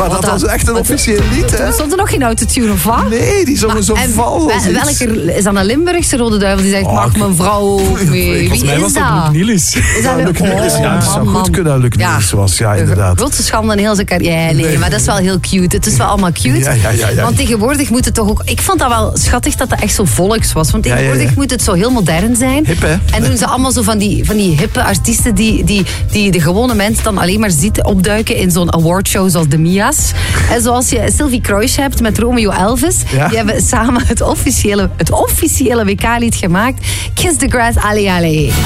Maar dat was echt een officieel lied, hè? Toen stond er nog geen autotune of wat? Nee, die zongen zo val. Welke is dat een Limburgse Rode Duivel die zegt, mag mijn vrouw ook mee? Volgens mij was dat Luc Nielis. Is dat Luc Nielis, ja, dat zou goed kunnen dat Luc Nielis was. Ja, inderdaad. De grootste schande in heel zijn carrière. Nee, maar dat is wel heel cute. Het is wel allemaal cute. Ja. Want tegenwoordig moet het toch ook... Ik vond dat wel schattig dat dat echt zo volks was. Want tegenwoordig moet het zo heel modern zijn. Hip, hè? En doen ze allemaal zo van die hippe artiesten die de gewone mens dan alleen maar ziet opduiken in zo'n awardshow zoals de Mia's. En zoals je Sylvie Kroijs hebt met Romeo Elvis. Ja. Die hebben samen het officiële WK-lied gemaakt. Kiss the Grass, alle alle.